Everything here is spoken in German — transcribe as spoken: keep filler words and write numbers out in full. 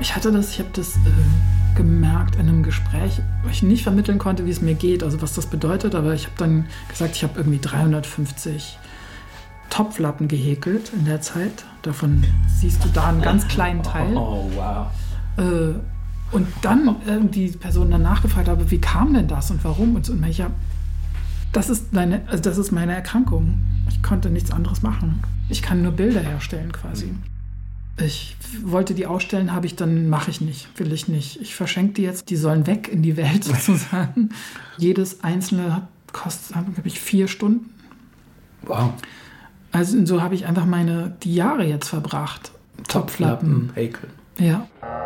Ich hatte das, ich habe das äh, gemerkt in einem Gespräch, weil ich nicht vermitteln konnte, wie es mir geht, also was das bedeutet, aber ich habe dann gesagt, ich habe irgendwie dreihundertfünfzig Topflappen gehäkelt in der Zeit. Davon siehst du da einen ganz kleinen Teil. Oh, oh wow. Äh, und dann irgendwie die Person dann nachgefragt habe, wie kam denn das und warum? Und so, und ich, ja, das ist meine, also das ist meine Erkrankung. Ich konnte nichts anderes machen. Ich kann nur Bilder herstellen quasi. Ich wollte die ausstellen, habe ich dann, mache ich nicht, will ich nicht. Ich verschenke die jetzt, die sollen weg in die Welt sozusagen. Jedes einzelne hat, kostet, glaube ich, vier Stunden. Wow. Also so habe ich einfach meine, die Jahre jetzt verbracht. Topflappen häkeln. Ja.